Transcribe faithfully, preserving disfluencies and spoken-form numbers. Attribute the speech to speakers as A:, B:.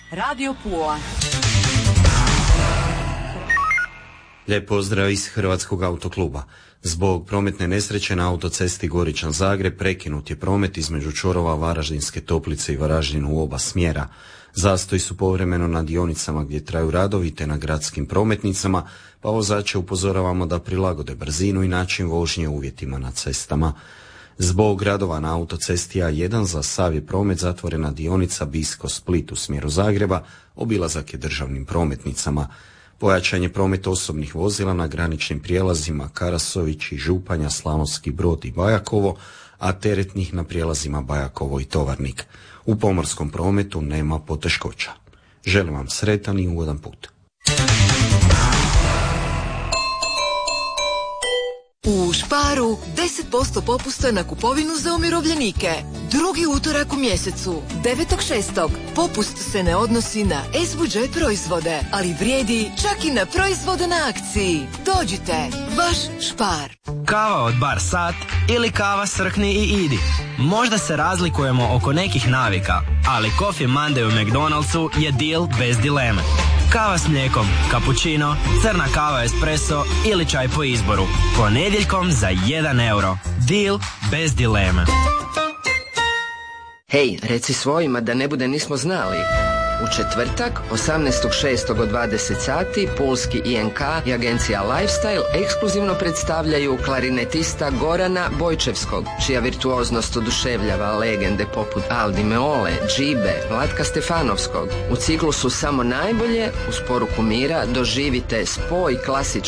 A: Radio Pula.
B: Lijep pozdrav iz Hrvatskog autokluba. Zbog prometne nesreće na autocesti Goričan-Zagreb prekinut je promet između čvorova Varaždinske Toplice i Varaždin u oba smjera. Zastoji su povremeno na dionicama gdje traju radovi te na gradskim prometnicama, pa vozače upozoravamo da prilagode brzinu i način vožnje uvjetima na cestama. Zbog radova na autocesti A jedan za sav je promet zatvorena dionica Bisko-Split u smjeru Zagreba, obilazak je državnim prometnicama. Pojačan je promet osobnih vozila na graničnim prijelazima Karasović i Županja, Slavonski Brod i Bajakovo, a teretnih na prijelazima Bajakovo i Tovarnik. U pomorskom prometu nema poteškoća. Želim vam sretan i ugodan put.
C: U Sparu deset posto popusta na kupovinu za umirovljenike. Drugi utorak u mjesecu, devetog šestog Popust se ne odnosi na S-budžet proizvode, ali vrijedi čak i na proizvode na akciji. Dođite, vaš Spar.
D: Kava od Bar Sat ili kava Srkni i Idi. Možda se razlikujemo oko nekih navika, ali Coffee Monday u McDonald'su je deal bez dileme. Kava s mlijekom, cappuccino, crna kava espresso ili čaj po izboru. Ponedjeljkom za jedan euro. Deal bez dileme.
E: Hej, reci svojima da ne bude nismo znali. U četvrtak, osamnaestog šestog od dvadeset sati, Pulski I N K i agencija Lifestyle ekskluzivno predstavljaju klarinetista Gorana Bojčevskog, čija virtuoznost oduševljava legende poput Aldi Meole, Džibe, Vlatka Stefanovskog. U ciklusu Samo najbolje, uz poruku mira, doživite spoj klasičnog